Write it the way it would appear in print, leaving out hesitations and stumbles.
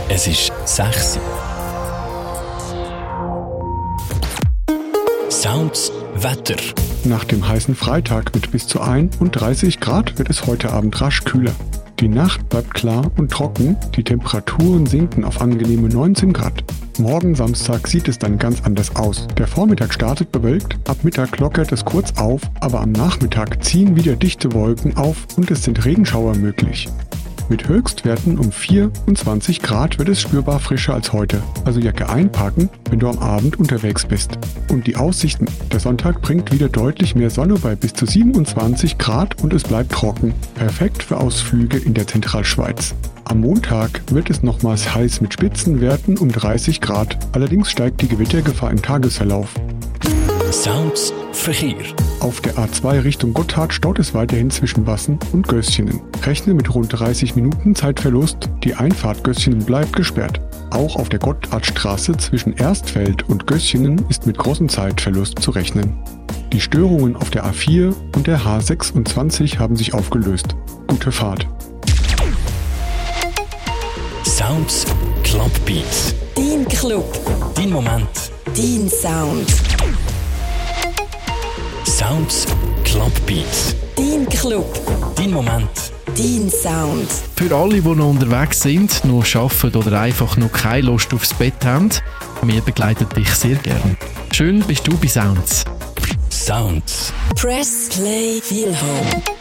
Es ist 6 Uhr. Sounds Wetter. Nach dem heißen Freitag mit bis zu 31 Grad wird es heute Abend rasch kühler. Die Nacht bleibt klar und trocken, die Temperaturen sinken auf angenehme 19 Grad. Morgen Samstag sieht es dann ganz anders aus. Der Vormittag startet bewölkt, ab Mittag lockert es kurz auf, aber am Nachmittag ziehen wieder dichte Wolken auf und es sind Regenschauer möglich. Mit Höchstwerten um 24 Grad wird es spürbar frischer als heute, also Jacke einpacken, wenn du am Abend unterwegs bist. Und die Aussichten, der Sonntag bringt wieder deutlich mehr Sonne bei bis zu 27 Grad und es bleibt trocken. Perfekt für Ausflüge in der Zentralschweiz. Am Montag wird es nochmals heiß mit Spitzenwerten um 30 Grad, allerdings steigt die Gewittergefahr im Tagesverlauf. Sounds Verkehr. Auf der A2 Richtung Gotthard staut es weiterhin zwischen Bassen und Göschenen. Rechne mit rund 30 Minuten Zeitverlust, die Einfahrt Göschenen bleibt gesperrt. Auch auf der Gotthardstraße zwischen Erstfeld und Göschenen ist mit großem Zeitverlust zu rechnen. Die Störungen auf der A4 und der H26 haben sich aufgelöst. Gute Fahrt. Sounds Clubbeats. Dein Club. Dein Moment. Dein Sound. Sounds Clubbeats. Dein Club. Dein Moment. Dein Sound. Für alle, die noch unterwegs sind, noch arbeiten oder einfach noch keine Lust aufs Bett haben, wir begleiten dich sehr gern. Schön bist du bei Sounds. Sounds. Press Play Feel Home.